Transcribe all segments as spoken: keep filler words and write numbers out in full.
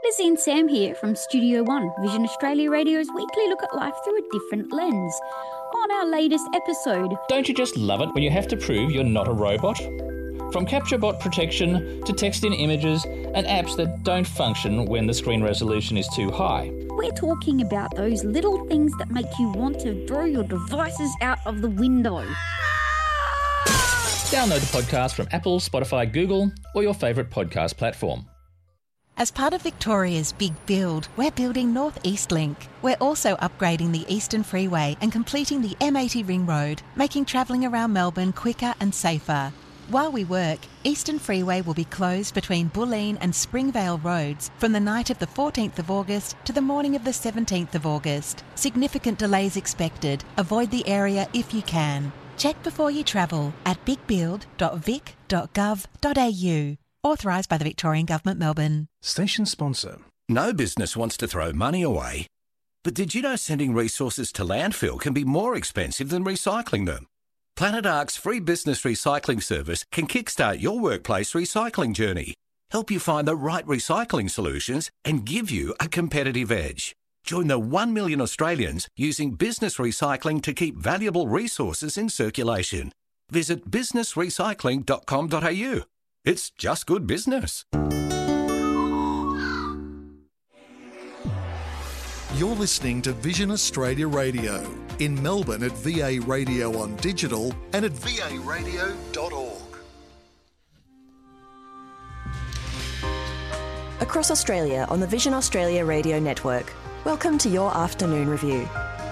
Lizzie and Sam here from Studio One, Vision Australia Radio's weekly look at life through a different lens. On our latest episode... Don't you just love it when you have to prove you're not a robot? From capture bot protection to text in images and apps that don't function when the screen resolution is too high. We're talking about those little things that make you want to throw your devices out of the window. Download the podcast from Apple, Spotify, Google, or your favourite podcast platform. As part of Victoria's big build, we're building North East Link. We're also upgrading the Eastern Freeway and completing the M eighty Ring Road, making travelling around Melbourne quicker and safer. While we work, Eastern Freeway will be closed between Bulleen and Springvale roads from the night of the fourteenth of August to the morning of the seventeenth of August. Significant delays expected. Avoid the area if you can. Check before you travel at big build dot vic dot gov dot a u. Authorised by the Victorian Government, Melbourne. Station sponsor. No business wants to throw money away. But did you know sending resources to landfill can be more expensive than recycling them? Planet Ark's free business recycling service can kickstart your workplace recycling journey, help you find the right recycling solutions and give you a competitive edge. Join the one million Australians using business recycling to keep valuable resources in circulation. Visit business recycling dot com dot a u. It's just good business. You're listening to Vision Australia Radio in Melbourne at V A Radio on digital and at v a radio dot org. Across Australia on the Vision Australia Radio Network. Welcome to your afternoon review.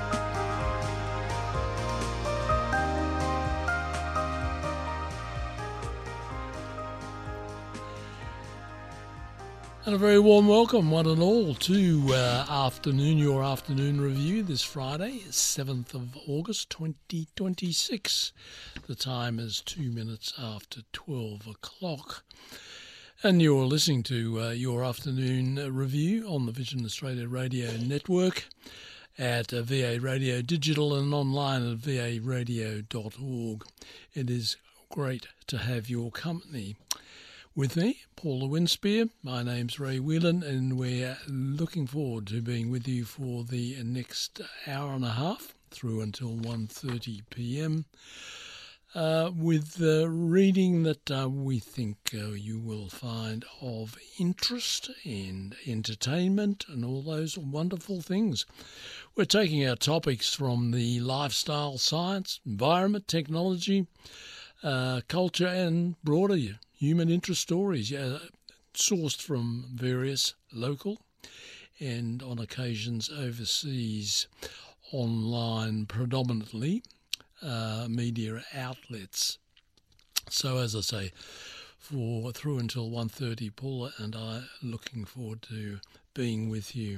And a very warm welcome, one and all, to uh, afternoon, your afternoon review this Friday, seventh of August, twenty twenty-six. The time is two minutes after twelve o'clock. And you're listening to uh, your afternoon review on the Vision Australia Radio Network at uh, V A Radio Digital and online at v a radio dot org. It is great to have your company. With me, Paula Winspear. My name's Ray Whelan, and we're looking forward to being with you for the next hour and a half through until one thirty p m uh, with uh, reading that uh, we think uh, you will find of interest and entertainment and all those wonderful things. We're taking our topics from the lifestyle, science, environment, technology, uh, culture and broader human interest stories, uh, sourced from various local and on occasions overseas online predominantly uh, media outlets. So as I say, for through until one thirty, Paula and I are looking forward to being with you.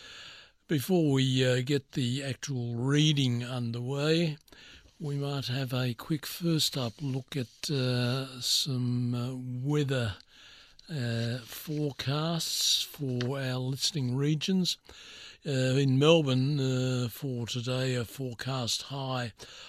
Before we uh, get the actual reading underway, we might have a quick first up look at uh, some uh, weather uh, forecasts for our listening regions. Uh, in Melbourne uh, for today, a forecast high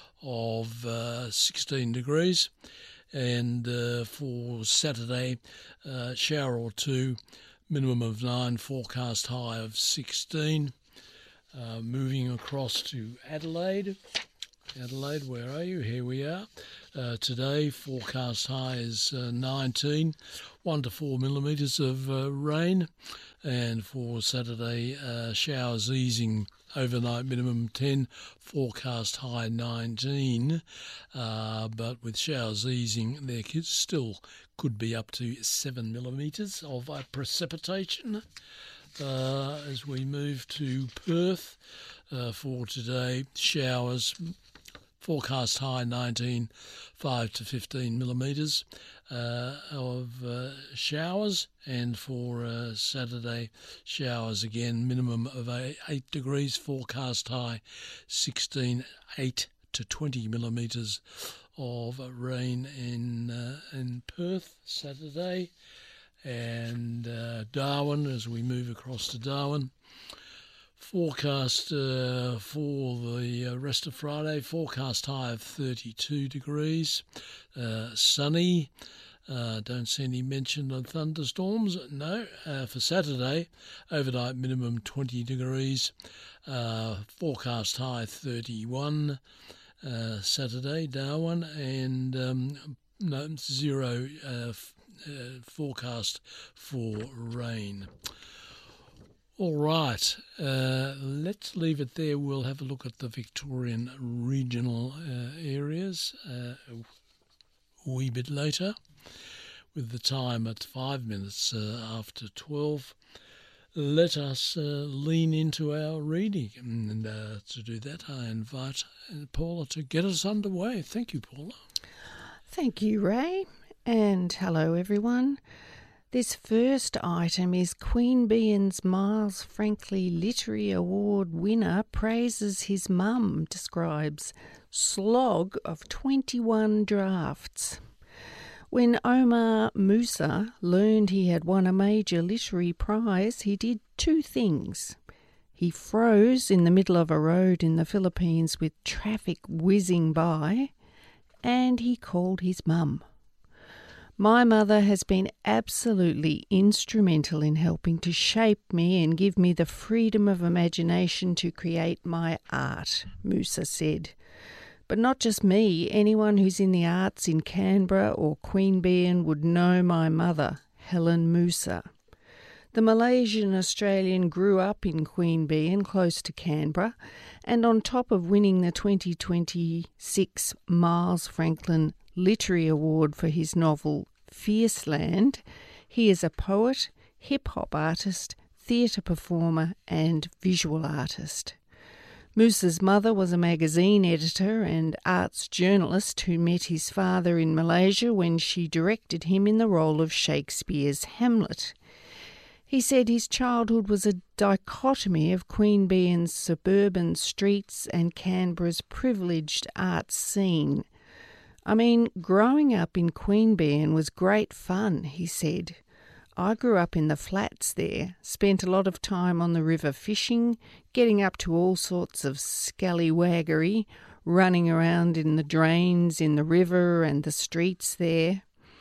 of uh, sixteen degrees, and uh, for Saturday, uh, shower or two, minimum of nine, forecast high of sixteen. Uh, moving across to Adelaide. Adelaide, where are you? Here we are. Uh, today, forecast high is uh, nineteen, one to four millimetres of uh, rain. And for Saturday, uh, showers easing, overnight minimum ten, forecast high nineteen. Uh, but with showers easing, there could, still could be up to seven millimetres of uh, precipitation. Uh, as we move to Perth uh, for today, showers, forecast high nineteen, five to fifteen millimetres uh, of uh, showers, and for uh, Saturday, showers again, minimum of eight degrees, forecast high sixteen, eight to twenty millimetres of rain in, uh, in Perth Saturday. And uh, Darwin, as we move across to Darwin, forecast uh, for the uh, rest of Friday, forecast high of thirty-two degrees, uh, sunny, Uh, don't see any mention of thunderstorms. No. Uh, for Saturday, overnight minimum twenty degrees, uh, forecast high thirty-one. Uh, Saturday, Darwin, and um, no, zero uh, f- uh, forecast for rain. All right, uh, let's leave it there. We'll have a look at the Victorian regional uh, areas uh, a wee bit later, with the time at five minutes uh, after twelve. Let us uh, lean into our reading, and uh, to do that I invite Paula to get us underway. Thank you, Paula. Thank you, Ray, and hello everyone. This first item is Queen Bean's Miles Franklin Literary Award winner praises his mum, describes slog of twenty-one drafts. When Omar Musa learned he had won a major literary prize, he did two things. He froze in the middle of a road in the Philippines with traffic whizzing by, and he called his mum. My mother has been absolutely instrumental in helping to shape me and give me the freedom of imagination to create my art, Musa said. But not just me, anyone who's in the arts in Canberra or Queanbeyan would know my mother, Helen Musa. The Malaysian Australian grew up in Queanbeyan, close to Canberra, and on top of winning the twenty twenty-six Miles Franklin Literary Award for his novel Fierceland, he is a poet, hip-hop artist, theatre performer and visual artist. Musa's mother was a magazine editor and arts journalist who met his father in Malaysia when she directed him in the role of Shakespeare's Hamlet. He said his childhood was a dichotomy of Queanbeyan's suburban streets and Canberra's privileged arts scene. I mean, growing up in Queanbeyan was great fun, he said. I grew up in the flats there, spent a lot of time on the river fishing, getting up to all sorts of scallywaggery, running around in the drains in the river and the streets there.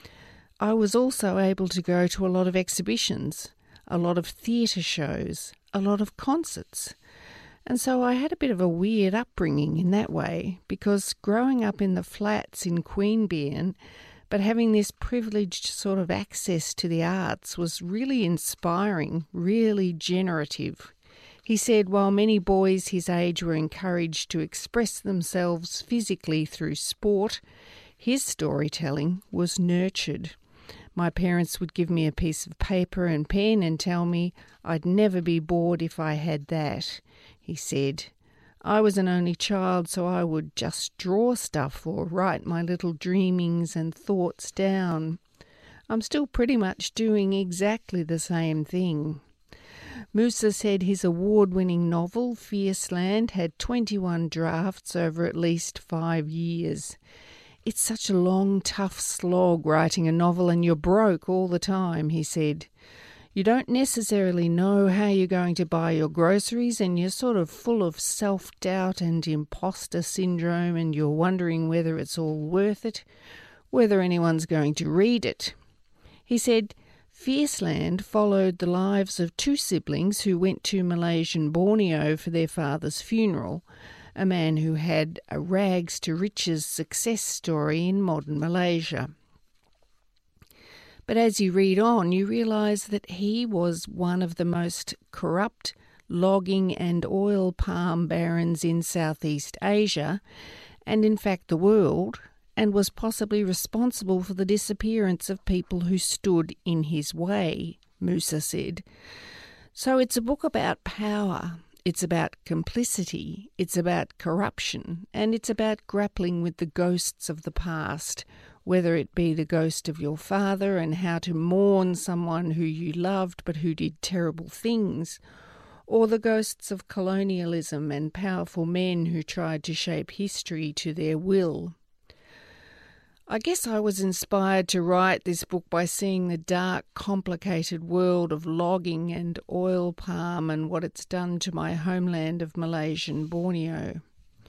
I was also able to go to a lot of exhibitions, a lot of theatre shows, a lot of concerts. And so I had a bit of a weird upbringing in that way, because growing up in the flats in Queanbeyan, but having this privileged sort of access to the arts was really inspiring, really generative. He said while many boys his age were encouraged to express themselves physically through sport, his storytelling was nurtured. My parents would give me a piece of paper and pen and tell me I'd never be bored if I had that, he said. I was an only child, so I would just draw stuff or write my little dreamings and thoughts down. I'm still pretty much doing exactly the same thing. Musa said his award-winning novel, Fierceland, had twenty-one drafts over at least five years. It's such a long, tough slog writing a novel and you're broke all the time, he said. You don't necessarily know how you're going to buy your groceries and you're sort of full of self-doubt and imposter syndrome and you're wondering whether it's all worth it, whether anyone's going to read it. He said Fierceland followed the lives of two siblings who went to Malaysian Borneo for their father's funeral, a man who had a rags-to-riches success story in modern Malaysia. But as you read on, you realise that he was one of the most corrupt logging and oil palm barons in Southeast Asia, and in fact the world, and was possibly responsible for the disappearance of people who stood in his way, Musa said. So it's a book about power, it's about complicity, it's about corruption, and it's about grappling with the ghosts of the past, whether it be the ghost of your father and how to mourn someone who you loved but who did terrible things, or the ghosts of colonialism and powerful men who tried to shape history to their will. I guess I was inspired to write this book by seeing the dark, complicated world of logging and oil palm and what it's done to my homeland of Malaysian Borneo.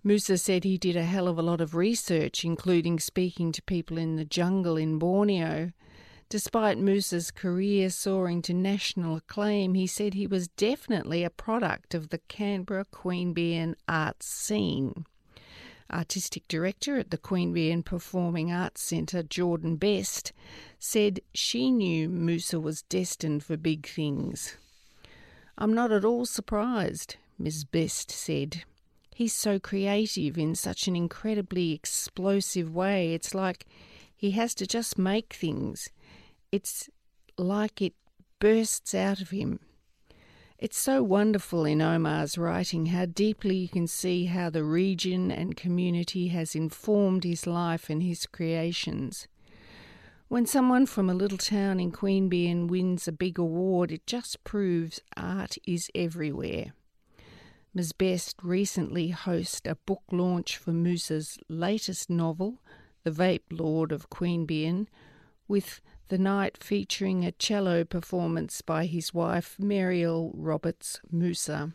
Musa said he did a hell of a lot of research, including speaking to people in the jungle in Borneo. Despite Musa's career soaring to national acclaim, he said he was definitely a product of the Canberra Queanbeyan arts scene. Artistic Director at the Queanbeyan Performing Arts Centre, Jordan Best, said she knew Musa was destined for big things. "I'm not at all surprised," Miz Best said. "He's so creative in such an incredibly explosive way. It's like he has to just make things. It's like it bursts out of him." It's so wonderful in Omar's writing how deeply you can see how the region and community has informed his life and his creations. When someone from a little town in Queanbeyan wins a big award, it just proves art is everywhere. Miz Best recently hosted a book launch for Musa's latest novel, The Vape Lord of Queanbeyan, with the night featuring a cello performance by his wife, Mariel Roberts Musa.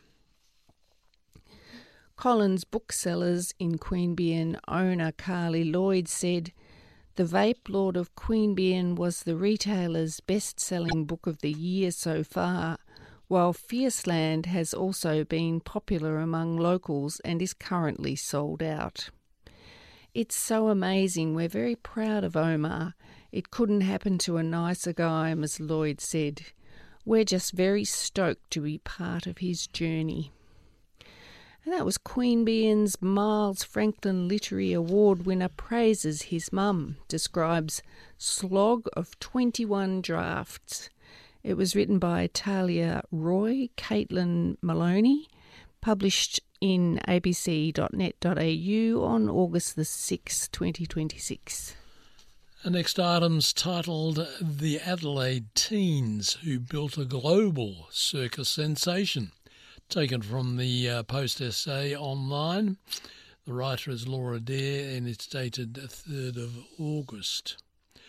Collins Booksellers in Queanbeyan owner Carly Lloyd said, "The Vape Lord of Queanbeyan was the retailer's best-selling book of the year so far, while Fierceland has also been popular among locals and is currently sold out." It's so amazing. We're very proud of Omar. It couldn't happen to a nicer guy, Miz Lloyd said. We're just very stoked to be part of his journey. And that was Queanbeyan's Miles Franklin Literary Award winner praises his mum, describes slog of twenty-one drafts. It was written by Talia Roy, Caitlin Maloney, published in a b c dot net dot a u on August the sixth, twenty twenty-six. The next item's titled The Adelaide Teens Who Built a Global Circus Sensation, taken from the uh, Post essay online. The writer is Laura Dare and it's dated third of August.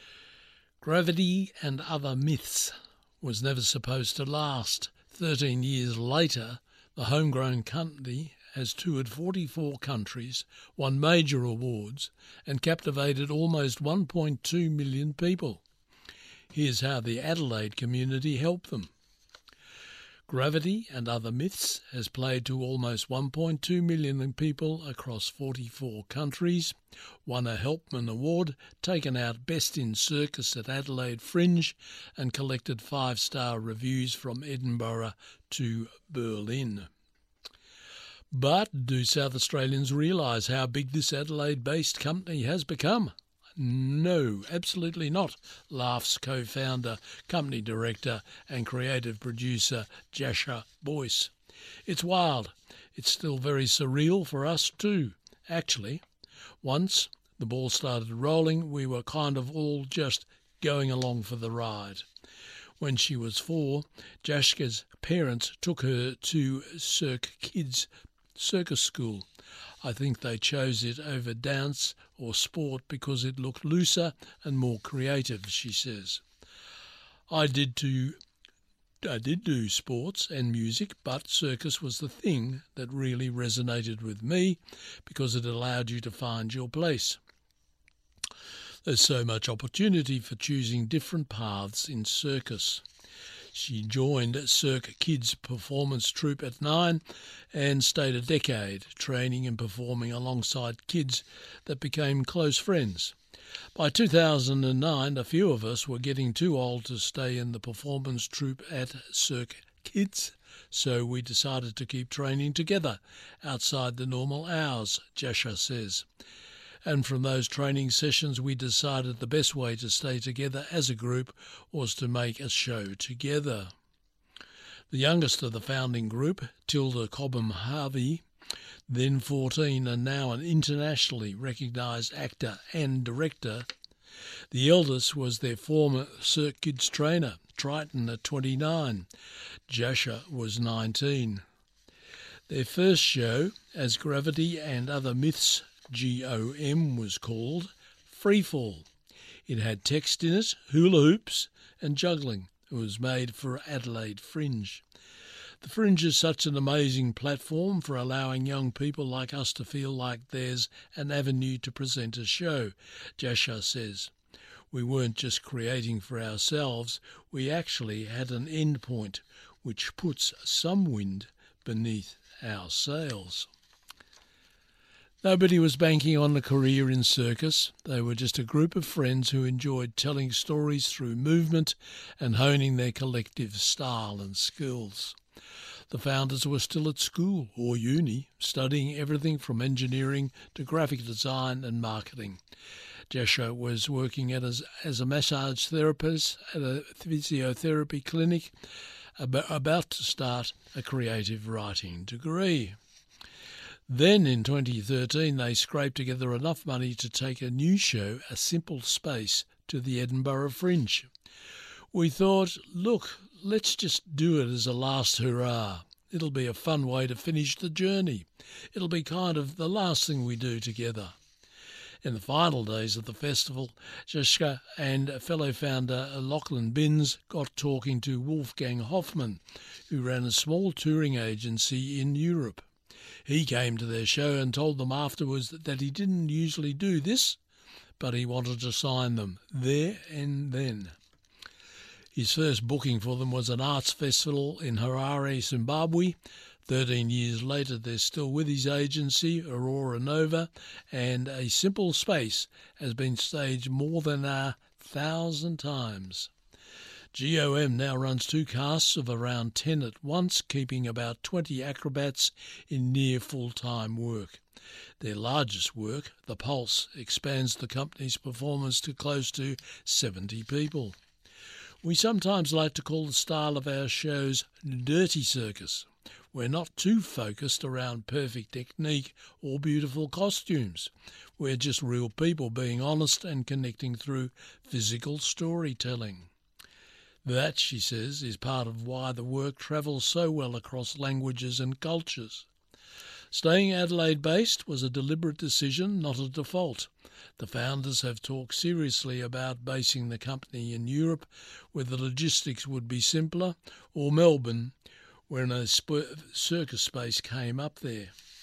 Gravity and Other Myths was never supposed to last. Thirteen years later, the homegrown company has toured forty-four countries, won major awards, and captivated almost one point two million people. Here's how the Adelaide community helped them. Gravity and Other Myths has played to almost one point two million people across forty-four countries, won a Helpman Award, taken out Best in Circus at Adelaide Fringe, and collected five-star reviews from Edinburgh to Berlin. But do South Australians realise how big this Adelaide-based company has become? No, absolutely not, laughs co-founder, company director and creative producer Jasha Boyce. It's wild. It's still very surreal for us too, actually. Once the ball started rolling, we were kind of all just going along for the ride. When she was four, Jashka's parents took her to Cirque Kids Circus School. I think they chose it over dance or sport because it looked looser and more creative, she says. I did do, I did do sports and music, but circus was the thing that really resonated with me because it allowed you to find your place. There's so much opportunity for choosing different paths in circus. She joined Cirque Kids Performance Troupe at nine and stayed a decade, training and performing alongside kids that became close friends. By two thousand nine, a few of us were getting too old to stay in the performance troupe at Cirque Kids, so we decided to keep training together outside the normal hours, Jasha says. And from those training sessions we decided the best way to stay together as a group was to make a show together. The youngest of the founding group, Tilda Cobham Harvey, then fourteen and now an internationally recognised actor and director. The eldest was their former Cirque Kids trainer, Triton, at twenty-nine. Jasha was nineteen. Their first show, as Gravity and Other Myths G O M was called, Freefall. It had text in it, hula hoops and juggling. It was made for Adelaide Fringe. The Fringe is such an amazing platform for allowing young people like us to feel like there's an avenue to present a show, Jasha says. We weren't just creating for ourselves, we actually had an end point, which puts some wind beneath our sails. Nobody was banking on a career in circus. They were just a group of friends who enjoyed telling stories through movement and honing their collective style and skills. The founders were still at school or uni, studying everything from engineering to graphic design and marketing. Jasha was working at as, as a massage therapist at a physiotherapy clinic, about, about to start a creative writing degree. Then in twenty thirteen they scraped together enough money to take a new show, A Simple Space, to the Edinburgh Fringe. We thought, look, let's just do it as a last hurrah. It'll be a fun way to finish the journey. It'll be kind of the last thing we do together. In the final days of the festival, Jasha and fellow founder Lachlan Binns got talking to Wolfgang Hoffmann, who ran a small touring agency in Europe. He came to their show and told them afterwards that he didn't usually do this, but he wanted to sign them there and then. His first booking for them was an arts festival in Harare, Zimbabwe. Thirteen years later, they're still with his agency, Aurora Nova, and A Simple Space has been staged more than a thousand times. G O M now runs two casts of around ten at once, keeping about twenty acrobats in near full-time work. Their largest work, The Pulse, expands the company's performance to close to seventy people. We sometimes like to call the style of our shows dirty circus. We're not too focused around perfect technique or beautiful costumes. We're just real people being honest and connecting through physical storytelling. That, she says, is part of why the work travels so well across languages and cultures. Staying Adelaide-based was a deliberate decision, not a default. The founders have talked seriously about basing the company in Europe, where the logistics would be simpler, or Melbourne, when a sp- circus space came up there.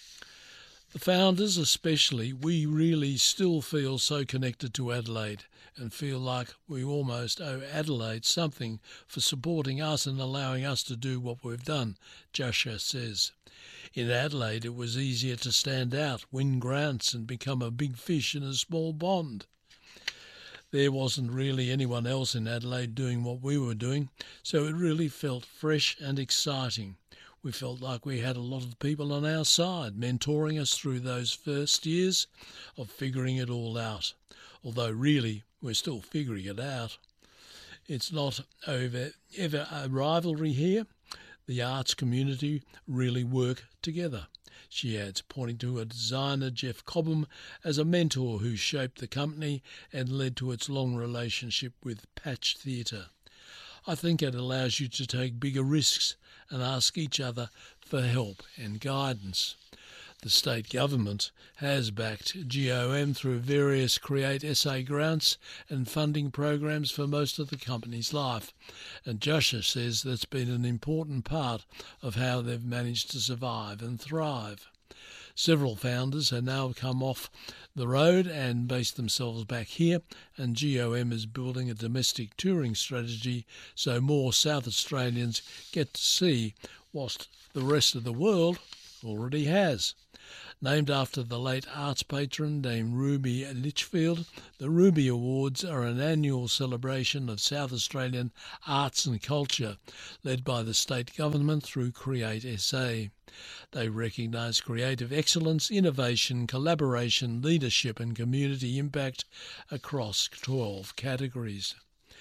The founders especially, we really still feel so connected to Adelaide and feel like we almost owe Adelaide something for supporting us and allowing us to do what we've done, Jasha says. In Adelaide it was easier to stand out, win grants and become a big fish in a small pond. There wasn't really anyone else in Adelaide doing what we were doing, so it really felt fresh and exciting. We felt like we had a lot of people on our side, mentoring us through those first years of figuring it all out. Although really, we're still figuring it out. It's not over ever a rivalry here. The arts community really work together, she adds, pointing to a designer, Jeff Cobham, as a mentor who shaped the company and led to its long relationship with Patch Theatre. I think it allows you to take bigger risks and ask each other for help and guidance. The state government has backed G O M through various Create S A grants and funding programs for most of the company's life, and Jasha says that's been an important part of how they've managed to survive and thrive. Several founders have now come off the road and based themselves back here, and G O M is building a domestic touring strategy so more South Australians get to see what the rest of the world already has. Named after the late arts patron Dame Ruby Litchfield, the Ruby Awards are an annual celebration of South Australian arts and culture, led by the state government through Create S A. They recognise creative excellence, innovation, collaboration, leadership and community impact across twelve categories.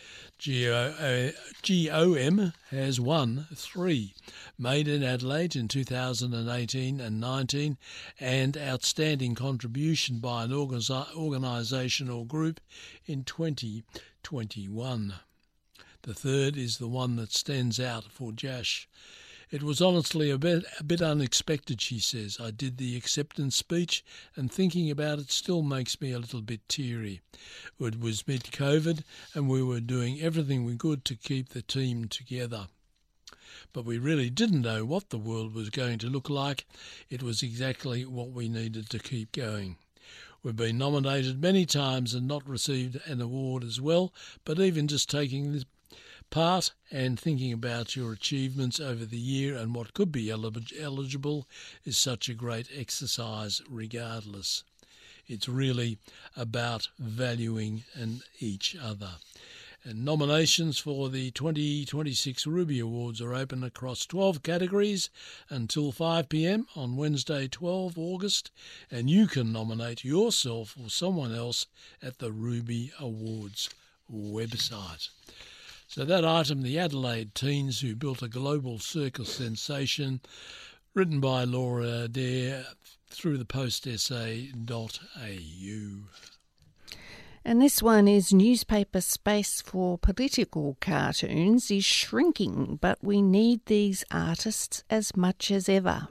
G O M has won three, Made in Adelaide in two thousand eighteen and nineteen, and Outstanding Contribution by an organisational group in twenty twenty-one. The third is the one that stands out for Jash. It was honestly a bit, a bit unexpected, she says. I did the acceptance speech and thinking about it still makes me a little bit teary. It was mid-COVID and we were doing everything we could to keep the team together. but we really didn't know what the world was going to look like. It was exactly what we needed to keep going. We've been nominated many times and not received an award as well, but even just taking this part and thinking about your achievements over the year and what could be eligible is such a great exercise regardless. It's really about valuing an each other. And nominations for the twenty twenty-six Ruby Awards are open across twelve categories until five p m on Wednesday, the twelfth of August, and you can nominate yourself or someone else at the Ruby Awards website. So that item, The Adelaide Teens Who Built a Global Circus Sensation, written by Laura Adair through the post s a dot a u. And this one is newspaper space for political cartoons is shrinking, but we need these artists as much as ever.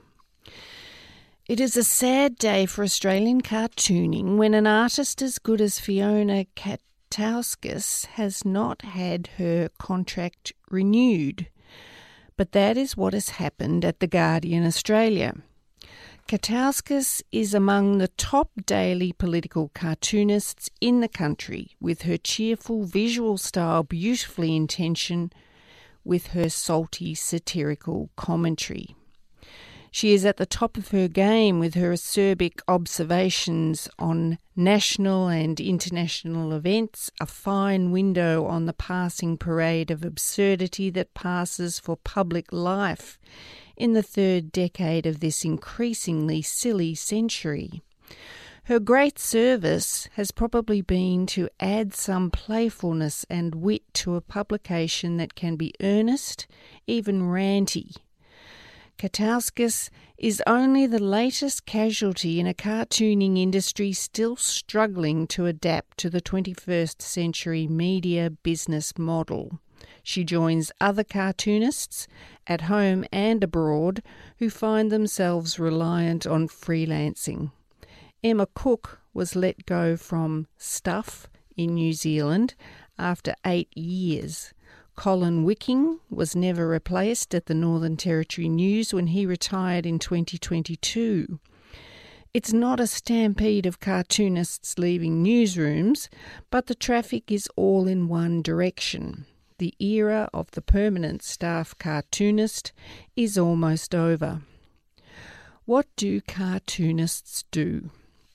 It is a sad day for Australian cartooning when an artist as good as Fiona Katauskas has not had her contract renewed. But that is what has happened at The Guardian Australia. Katauskas is among the top daily political cartoonists in the country, with her cheerful visual style beautifully in tension with her salty satirical commentary. She is at the top of her game with her acerbic observations on national and international events, a fine window on the passing parade of absurdity that passes for public life in the third decade of this increasingly silly century. Her great service has probably been to add some playfulness and wit to a publication that can be earnest, even ranty. Katauskas is only the latest casualty in a cartooning industry still struggling to adapt to the twenty-first century media business model. She joins other cartoonists, at home and abroad, who find themselves reliant on freelancing. Emma Cook was let go from Stuff in New Zealand after eight years. Colin Wicking was never replaced at the Northern Territory News when he retired in twenty twenty-two. It's not a stampede of cartoonists leaving newsrooms, but the traffic is all in one direction. The era of the permanent staff cartoonist is almost over. What do cartoonists do?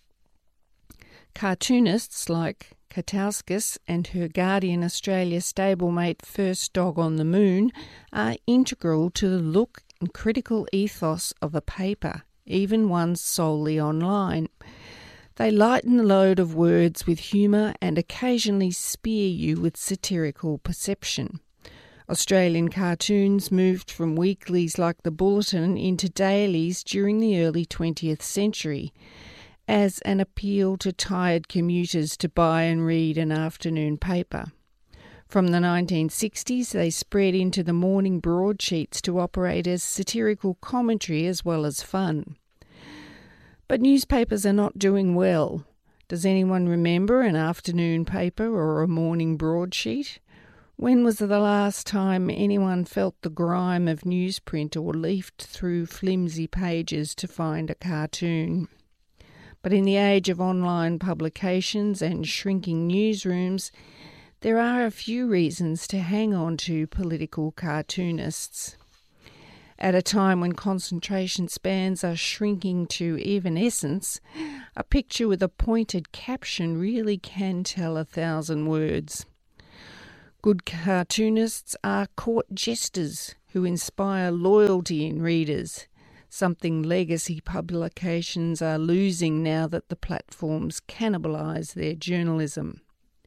Cartoonists like Katauskas and her Guardian Australia stablemate First Dog on the Moon are integral to the look and critical ethos of a paper, even one solely online. They lighten the load of words with humour and occasionally spear you with satirical perception. Australian cartoons moved from weeklies like The Bulletin into dailies during the early twentieth century as an appeal to tired commuters to buy and read an afternoon paper. From the nineteen sixties, they spread into the morning broadsheets to operate as satirical commentary as well as fun. But newspapers are not doing well. Does anyone remember an afternoon paper or a morning broadsheet? When was the last time anyone felt the grime of newsprint or leafed through flimsy pages to find a cartoon? But in the age of online publications and shrinking newsrooms, there are a few reasons to hang on to political cartoonists. At a time when concentration spans are shrinking to evanescence, a picture with a pointed caption really can tell a thousand words. Good cartoonists are court jesters who inspire loyalty in readers, something legacy publications are losing now that the platforms cannibalise their journalism.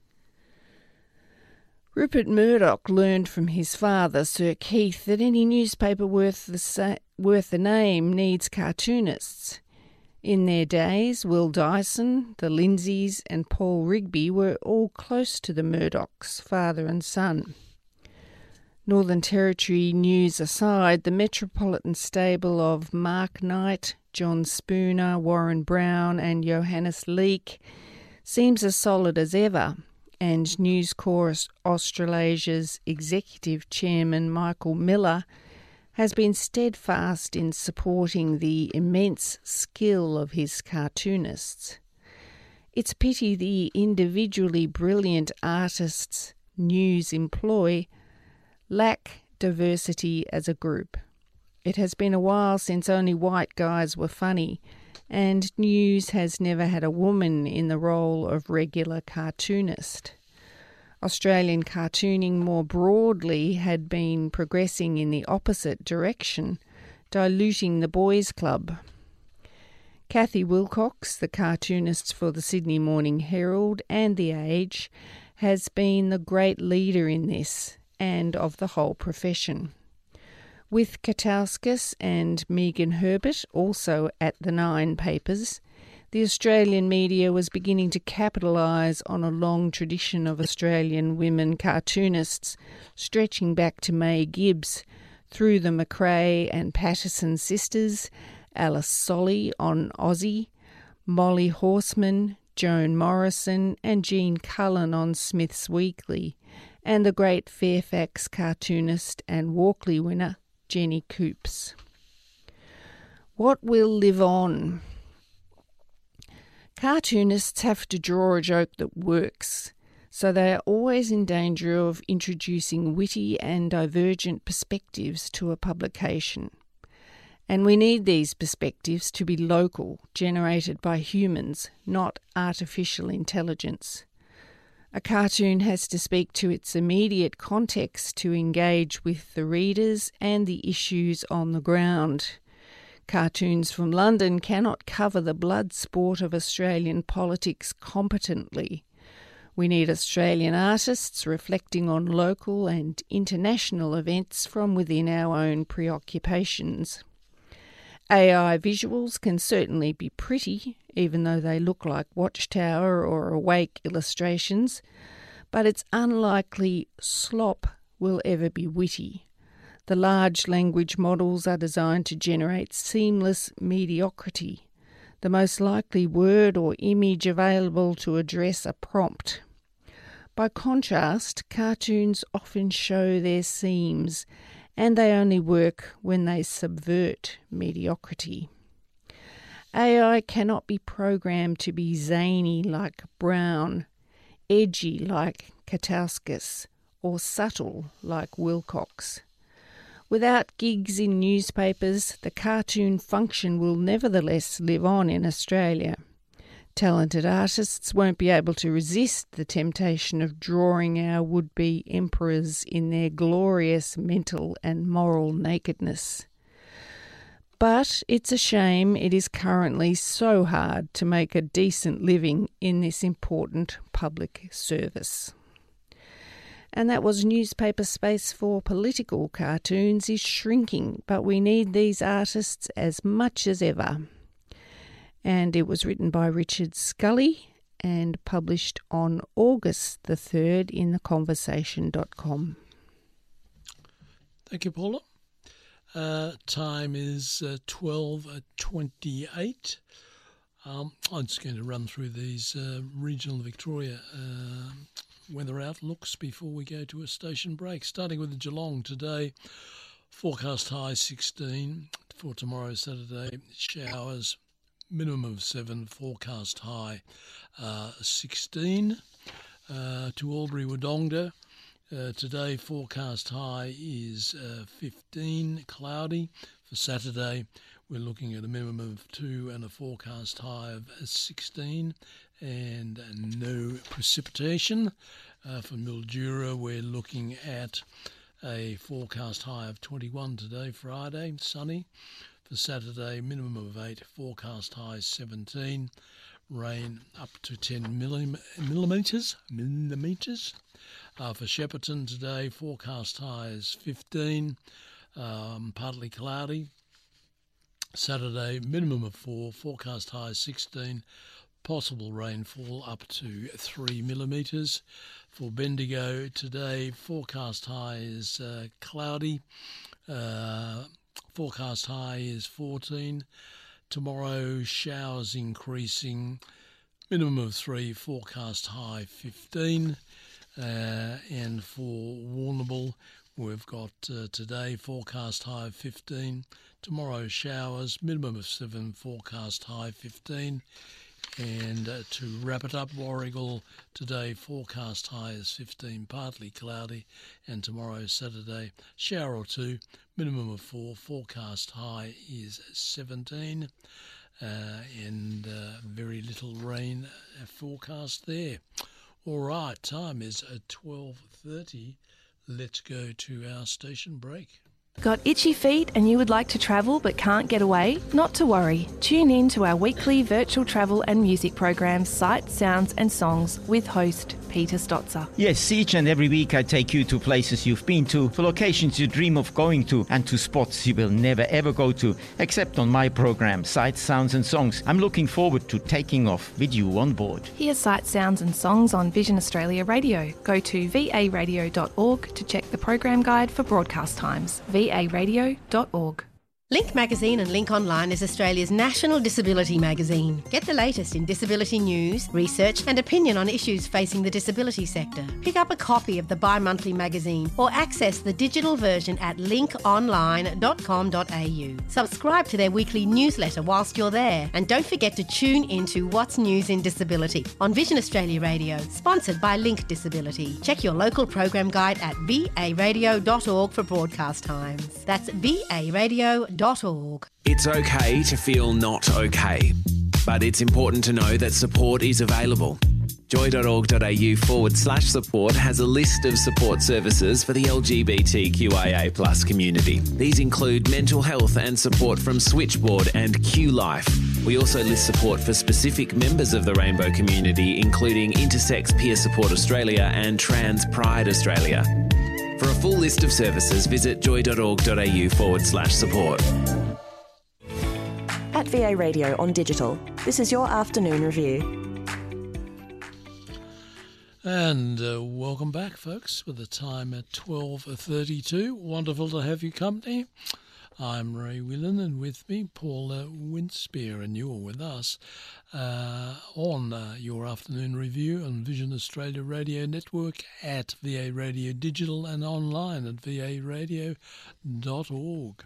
Rupert Murdoch learned from his father, Sir Keith, that any newspaper worth the, sa- worth the name needs cartoonists. In their days, Will Dyson, the Lindsays and Paul Rigby were all close to the Murdochs, father and son. Northern Territory news aside, the metropolitan stable of Mark Knight, John Spooner, Warren Brown and Johannes Leake seems as solid as ever, and News Corp Australasia's executive chairman Michael Miller has been steadfast in supporting the immense skill of his cartoonists. It's a pity the individually brilliant artists News employ lack diversity as a group. It has been a while since only white guys were funny, and News has never had a woman in the role of regular cartoonist. Australian cartooning more broadly had been progressing in the opposite direction, diluting the boys' club. Cathy Wilcox, the cartoonist for the Sydney Morning Herald and The Age, has been the great leader in this and of the whole profession. With Katauskas and Megan Herbert also at the Nine papers, the Australian media was beginning to capitalise on a long tradition of Australian women cartoonists, stretching back to May Gibbs, through the McRae and Patterson sisters, Alice Solly on Aussie, Molly Horseman, Joan Morrison and Jean Cullen on Smith's Weekly, and the great Fairfax cartoonist and Walkley winner, Jenny Coops. What will live on? Cartoonists have to draw a joke that works, so they are always in danger of introducing witty and divergent perspectives to a publication. And we need these perspectives to be local, generated by humans, not artificial intelligence. A cartoon has to speak to its immediate context to engage with the readers and the issues on the ground. Cartoons from London cannot cover the blood sport of Australian politics competently. We need Australian artists reflecting on local and international events from within our own preoccupations. A I visuals can certainly be pretty, even though they look like Watchtower or Awake illustrations, but it's unlikely slop will ever be witty. The large language models are designed to generate seamless mediocrity, the most likely word or image available to address a prompt. By contrast, cartoons often show their seams, and they only work when they subvert mediocrity. A I cannot be programmed to be zany like Brown, edgy like Katauskas, or subtle like Wilcox. Without gigs in newspapers, the cartoon function will nevertheless live on in Australia. Talented artists won't be able to resist the temptation of drawing our would-be emperors in their glorious mental and moral nakedness. But it's a shame it is currently so hard to make a decent living in this important public service. And that was newspaper space for political cartoons is shrinking, but we need these artists as much as ever. And it was written by Richard Scully and published on August the third in the conversation dot com. Thank you, Paula. Uh, time is uh, twelve twenty-eight. Um, I'm just going to run through these uh, regional Victoria uh, weather outlooks before we go to a station break. Starting with Geelong today, forecast high sixteen. For tomorrow, Saturday, showers, minimum of seven, forecast high uh, sixteen. Uh, to Albury-Wodonga, uh, today forecast high is uh, fifteen, cloudy. For Saturday, we're looking at a minimum of two and a forecast high of sixteen, and no precipitation. Uh, for Mildura, we're looking at a forecast high of twenty-one today, Friday, sunny. For Saturday, minimum of eight, forecast high seventeen, rain up to ten millim- millimetres. millimetres. Uh, for Shepparton today, forecast high is fifteen, um, partly cloudy. Saturday, minimum of four, forecast high sixteen, possible rainfall up to three millimetres. For Bendigo today, forecast high is uh, cloudy. Uh, forecast high is fourteen. Tomorrow, showers increasing. Minimum of three, forecast high fifteen. Uh, and for Warrnambool, We've got uh, today forecast high of fifteen, tomorrow showers, minimum of seven, forecast high fifteen. And uh, to wrap it up, Warragul today forecast high is fifteen, partly cloudy, and tomorrow Saturday shower or two, minimum of four, forecast high is seventeen, uh, and uh, very little rain forecast there. All right, time is at twelve thirty. Let's go to our station break. Got itchy feet and you would like to travel but can't get away? Not to worry. Tune in to our weekly virtual travel and music program, Sights, Sounds and Songs, with host Peter Stotzer. Yes, each and every week I take you to places you've been to, for locations you dream of going to, and to spots you will never ever go to, except on my program, Sights, Sounds and Songs. I'm looking forward to taking off with you on board. Hear Sights, Sounds and Songs on Vision Australia Radio. Go to v a radio dot org to check the program guide for broadcast times. v a radio dot org. Link Magazine and Link Online is Australia's national disability magazine. Get the latest in disability news, research and opinion on issues facing the disability sector. Pick up a copy of the bi-monthly magazine or access the digital version at link online dot com dot a u. Subscribe to their weekly newsletter whilst you're there, and don't forget to tune into What's News in Disability on Vision Australia Radio, sponsored by Link Disability. Check your local program guide at v a radio dot org for broadcast times. That's v a radio dot org. It's okay to feel not okay, but it's important to know that support is available. joy.org.au forward slash support has a list of support services for the L G B T Q I A plus community. These include mental health and support from Switchboard and Q Life. We also list support for specific members of the rainbow community, including Intersex Peer Support Australia and Trans Pride Australia. For a full list of services, visit joy.org.au forward slash support. At V A Radio on digital, this is your afternoon review. And uh, welcome back, folks, with the time at twelve thirty-two. Wonderful to have you company. I'm Ray Whelan, and with me, Paula Winspear, and you're with us uh, on uh, your afternoon review on Vision Australia Radio Network, at V A Radio Digital, and online at v a radio dot org.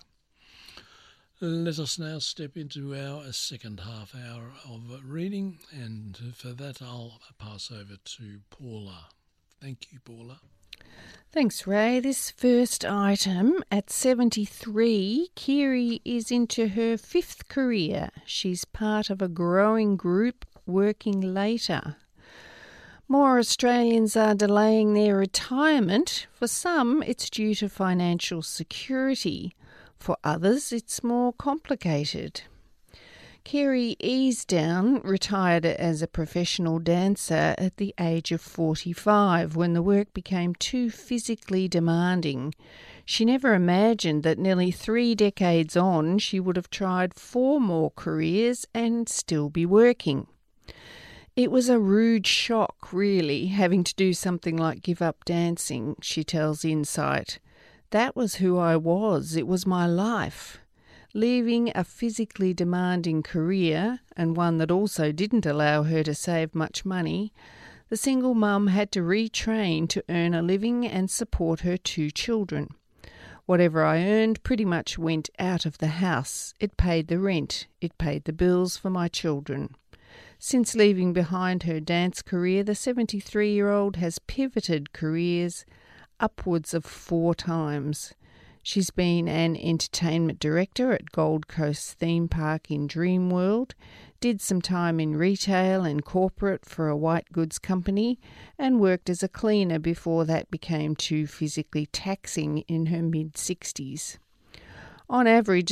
Let us now step into our second half hour of reading, and for that I'll pass over to Paula. Thank you, Paula. Thanks, Ray. This first item, at seventy-three, Kiri is into her fifth career. She's part of a growing group working later. More Australians are delaying their retirement. For some, it's due to financial security. For others, it's more complicated. Kerry Easdown retired as a professional dancer at the age of forty-five when the work became too physically demanding. She never imagined that nearly three decades on she would have tried four more careers and still be working. It was a rude shock, really, having to do something like give up dancing, she tells Insight. That was who I was. It was my life. Leaving a physically demanding career, and one that also didn't allow her to save much money, the single mum had to retrain to earn a living and support her two children. Whatever I earned pretty much went out of the house. It paid the rent. It paid the bills for my children. Since leaving behind her dance career, the seventy-three-year-old has pivoted careers upwards of four times. She's been an entertainment director at Gold Coast Theme Park in Dreamworld, did some time in retail and corporate for a white goods company, and worked as a cleaner before that became too physically taxing in her mid-sixties. On average,